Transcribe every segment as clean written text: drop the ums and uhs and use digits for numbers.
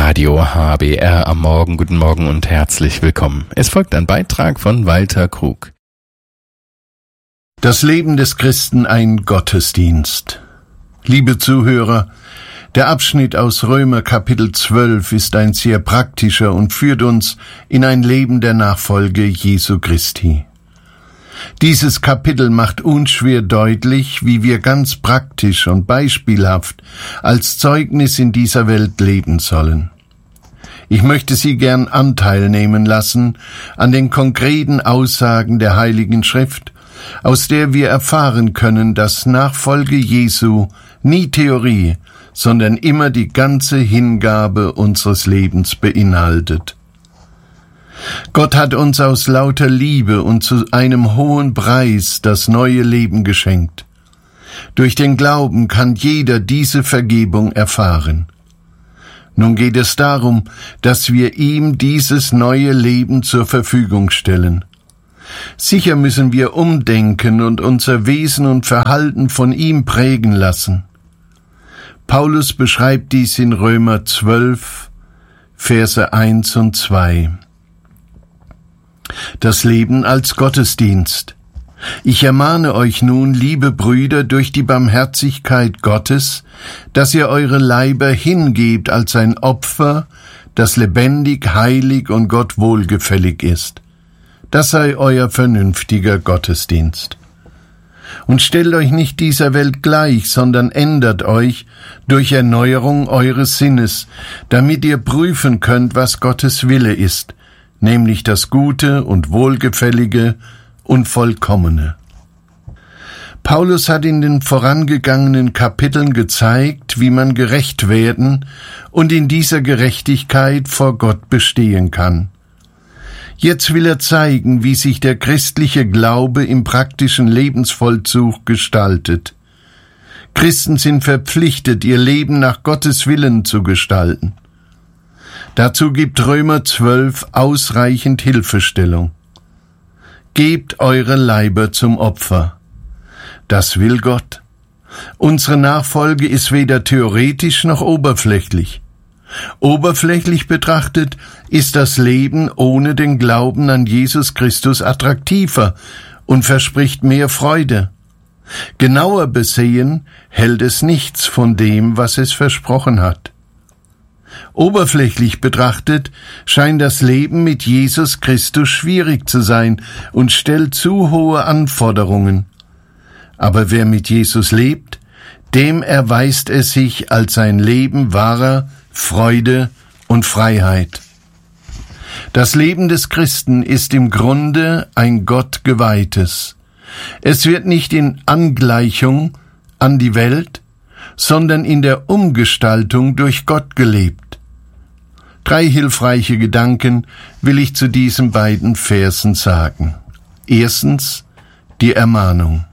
Radio HBR am Morgen. Guten Morgen und herzlich willkommen. Es folgt ein Beitrag von Walter Krug. Das Leben des Christen ein Gottesdienst. Liebe Zuhörer, der Abschnitt aus Römer Kapitel 12 ist ein sehr praktischer und führt uns in ein Leben der Nachfolge Jesu Christi. Dieses Kapitel macht unschwer deutlich, wie wir ganz praktisch und beispielhaft als Zeugnis in dieser Welt leben sollen. Ich möchte Sie gern Anteil nehmen lassen an den konkreten Aussagen der Heiligen Schrift, aus der wir erfahren können, dass Nachfolge Jesu nie Theorie, sondern immer die ganze Hingabe unseres Lebens beinhaltet. Gott hat uns aus lauter Liebe und zu einem hohen Preis das neue Leben geschenkt. Durch den Glauben kann jeder diese Vergebung erfahren. Nun geht es darum, dass wir ihm dieses neue Leben zur Verfügung stellen. Sicher müssen wir umdenken und unser Wesen und Verhalten von ihm prägen lassen. Paulus beschreibt dies in Römer 12, Verse 1 und 2. Das Leben als Gottesdienst. Ich ermahne euch nun, liebe Brüder, durch die Barmherzigkeit Gottes, dass ihr eure Leiber hingebt als ein Opfer, das lebendig, heilig und Gott wohlgefällig ist. Das sei euer vernünftiger Gottesdienst. Und stellt euch nicht dieser Welt gleich, sondern ändert euch durch Erneuerung eures Sinnes, damit ihr prüfen könnt, was Gottes Wille ist, nämlich das Gute und Wohlgefällige und Vollkommene. Paulus hat in den vorangegangenen Kapiteln gezeigt, wie man gerecht werden und in dieser Gerechtigkeit vor Gott bestehen kann. Jetzt will er zeigen, wie sich der christliche Glaube im praktischen Lebensvollzug gestaltet. Christen sind verpflichtet, ihr Leben nach Gottes Willen zu gestalten. Dazu gibt Römer 12 ausreichend Hilfestellung. Gebt eure Leiber zum Opfer. Das will Gott. Unsere Nachfolge ist weder theoretisch noch oberflächlich. Oberflächlich betrachtet ist das Leben ohne den Glauben an Jesus Christus attraktiver und verspricht mehr Freude. Genauer besehen hält es nichts von dem, was es versprochen hat. Oberflächlich betrachtet scheint das Leben mit Jesus Christus schwierig zu sein und stellt zu hohe Anforderungen. Aber wer mit Jesus lebt, dem erweist es sich als ein Leben wahrer Freude und Freiheit. Das Leben des Christen ist im Grunde ein Gott geweihtes. Es wird nicht in Angleichung an die Welt, sondern in der Umgestaltung durch Gott gelebt. 3 hilfreiche Gedanken will ich zu diesen beiden Versen sagen. Erstens, die Ermahnung.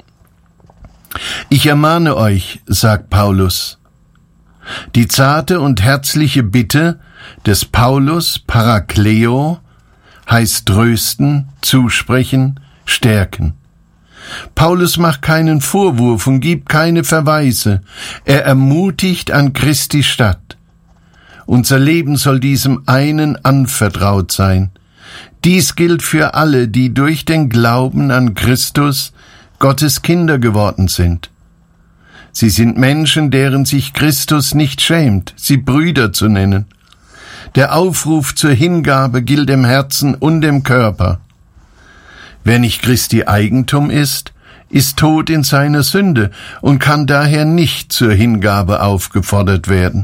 Ich ermahne euch, sagt Paulus. Die zarte und herzliche Bitte des Paulus, Parakleo, heißt trösten, zusprechen, stärken. Paulus macht keinen Vorwurf und gibt keine Verweise. Er ermutigt an Christi statt. Unser Leben soll diesem einen anvertraut sein. Dies gilt für alle, die durch den Glauben an Christus Gottes Kinder geworden sind. Sie sind Menschen, deren sich Christus nicht schämt, sie Brüder zu nennen. Der Aufruf zur Hingabe gilt im Herzen und im Körper. Wer nicht Christi Eigentum ist tot in seiner Sünde und kann daher nicht zur Hingabe aufgefordert werden.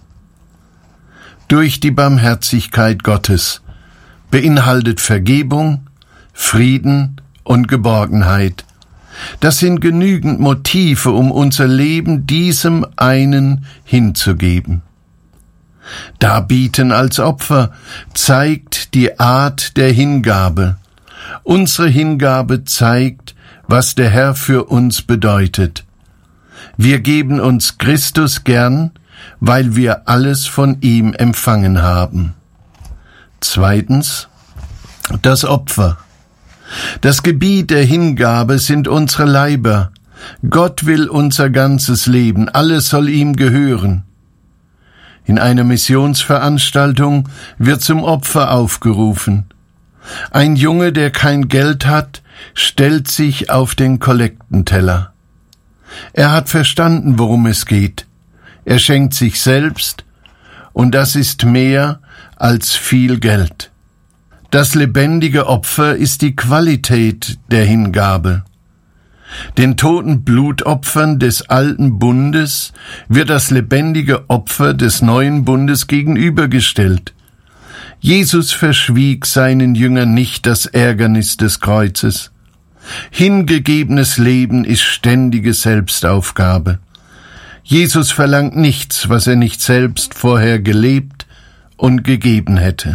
Durch die Barmherzigkeit Gottes beinhaltet Vergebung, Frieden und Geborgenheit. Das sind genügend Motive, um unser Leben diesem einen hinzugeben. Darbieten als Opfer zeigt die Art der Hingabe. Unsere Hingabe zeigt, was der Herr für uns bedeutet. Wir geben uns Christus gern, weil wir alles von ihm empfangen haben. Zweitens, das Opfer. Das Gebiet der Hingabe sind unsere Leiber. Gott will unser ganzes Leben, alles soll ihm gehören. In einer Missionsveranstaltung wird zum Opfer aufgerufen. Ein Junge, der kein Geld hat, stellt sich auf den Kollektenteller. Er hat verstanden, worum es geht. Er schenkt sich selbst, und das ist mehr als viel Geld. Das lebendige Opfer ist die Qualität der Hingabe. Den toten Blutopfern des alten Bundes wird das lebendige Opfer des neuen Bundes gegenübergestellt. Jesus verschwieg seinen Jüngern nicht das Ärgernis des Kreuzes. Hingegebenes Leben ist ständige Selbstaufgabe. Jesus verlangt nichts, was er nicht selbst vorher gelebt und gegeben hätte.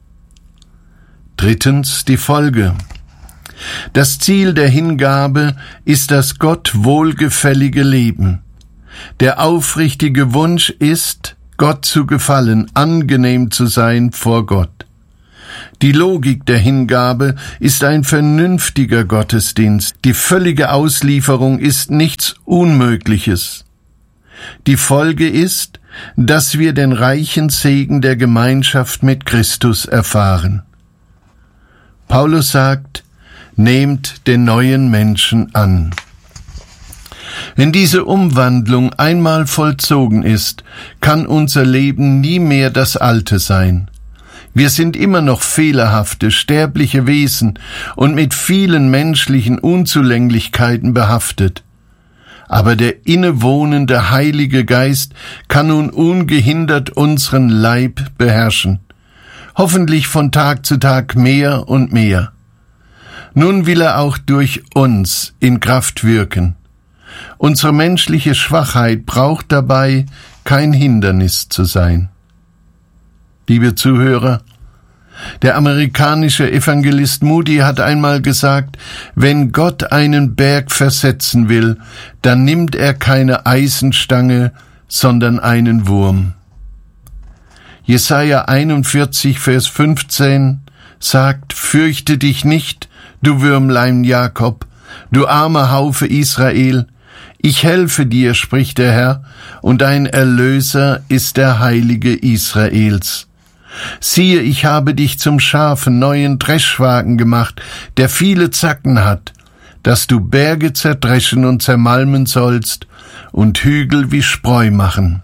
Drittens die Folge. Das Ziel der Hingabe ist das Gott wohlgefällige Leben. Der aufrichtige Wunsch ist, Gott zu gefallen, angenehm zu sein vor Gott. Die Logik der Hingabe ist ein vernünftiger Gottesdienst. Die völlige Auslieferung ist nichts Unmögliches. Die Folge ist, dass wir den reichen Segen der Gemeinschaft mit Christus erfahren. Paulus sagt, nehmt den neuen Menschen an. Wenn diese Umwandlung einmal vollzogen ist, kann unser Leben nie mehr das alte sein. Wir sind immer noch fehlerhafte, sterbliche Wesen und mit vielen menschlichen Unzulänglichkeiten behaftet. Aber der innewohnende Heilige Geist kann nun ungehindert unseren Leib beherrschen. Hoffentlich von Tag zu Tag mehr und mehr. Nun will er auch durch uns in Kraft wirken. Unsere menschliche Schwachheit braucht dabei kein Hindernis zu sein. Liebe Zuhörer, der amerikanische Evangelist Moody hat einmal gesagt, wenn Gott einen Berg versetzen will, dann nimmt er keine Eisenstange, sondern einen Wurm. Jesaja 41, Vers 15 sagt, fürchte dich nicht, du Würmlein Jakob, du armer Haufe Israel, ich helfe dir, spricht der Herr, und dein Erlöser ist der Heilige Israels. Siehe, ich habe dich zum scharfen neuen Dreschwagen gemacht, der viele Zacken hat, dass du Berge zerdreschen und zermalmen sollst und Hügel wie Spreu machen.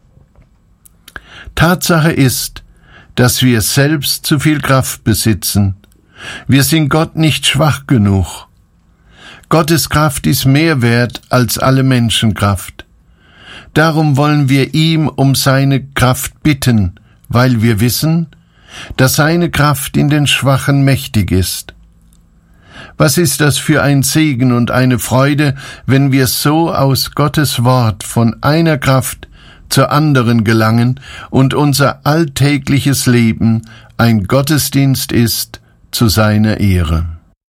Tatsache ist, dass wir selbst zu viel Kraft besitzen. Wir sind Gott nicht schwach genug. Gottes Kraft ist mehr wert als alle Menschenkraft. Darum wollen wir ihm um seine Kraft bitten, weil wir wissen, dass seine Kraft in den Schwachen mächtig ist. Was ist das für ein Segen und eine Freude, wenn wir so aus Gottes Wort von einer Kraft zur anderen gelangen und unser alltägliches Leben ein Gottesdienst ist zu seiner Ehre.